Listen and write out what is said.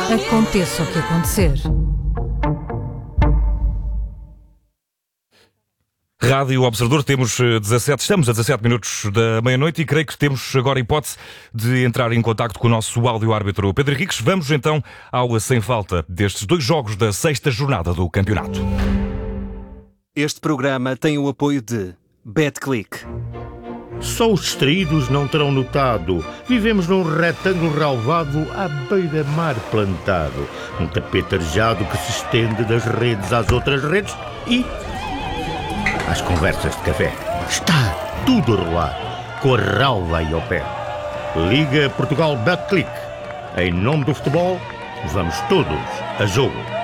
Aconteça o que acontecer. Rádio Observador, estamos a 17 minutos da meia-noite e creio que temos agora a hipótese de entrar em contacto com o nosso áudio-árbitro Pedro Henriques. Vamos então ao sem falta destes 2 jogos da 6ª jornada do campeonato. Este programa tem o apoio de BetClick. Só os distraídos não terão notado. Vivemos num retângulo relvado à beira-mar plantado. Um tapete arejado que se estende das redes às outras redes e às conversas de café. Está tudo a rolar, com a relva aí ao pé. Liga Portugal BetClick. Em nome do futebol, vamos todos a jogo.